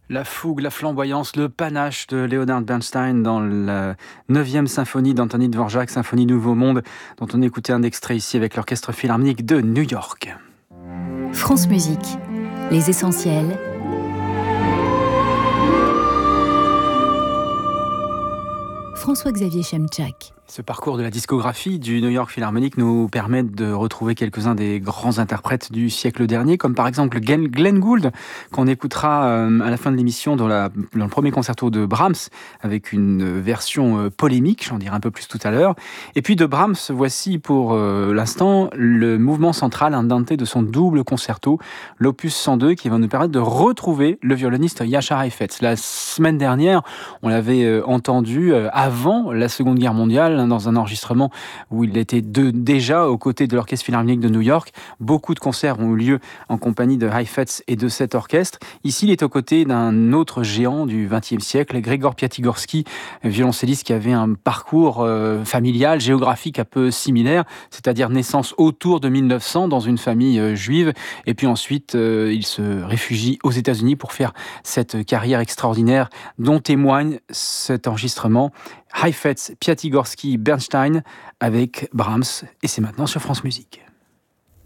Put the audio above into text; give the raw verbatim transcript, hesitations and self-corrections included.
La fougue, la flamboyance, le panache de Leonard Bernstein dans la neuvième symphonie d'Anthony Dvorak, Symphonie Nouveau Monde, dont on écoutait un extrait ici avec l'Orchestre Philharmonique de New York. France Musique, les essentiels. François-Xavier Chemchak. Ce parcours de la discographie du New York Philharmonic nous permet de retrouver quelques-uns des grands interprètes du siècle dernier, comme par exemple Glenn, Glenn Gould, qu'on écoutera euh, à la fin de l'émission dans, la, dans le premier concerto de Brahms, avec une version euh, polémique, j'en dirai un peu plus tout à l'heure. Et puis de Brahms, voici pour euh, l'instant le mouvement central andante de son double concerto, l'opus cent deux, qui va nous permettre de retrouver le violoniste Yashar Heifetz. La semaine dernière, on l'avait euh, entendu euh, avant la Seconde Guerre mondiale, dans un enregistrement où il était de, déjà aux côtés de l'Orchestre Philharmonique de New York. Beaucoup de concerts ont eu lieu en compagnie de Heifetz et de cet orchestre. Ici, il est aux côtés d'un autre géant du vingtième siècle, Grégor Piatigorsky, violoncelliste qui avait un parcours euh, familial, géographique un peu similaire, c'est-à-dire naissance autour de mille neuf cents dans une famille euh, juive, et puis ensuite euh, il se réfugie aux États-Unis pour faire cette carrière extraordinaire dont témoigne cet enregistrement. Heifetz, Piatigorsky, Bernstein avec Brahms, et c'est maintenant sur France Musique.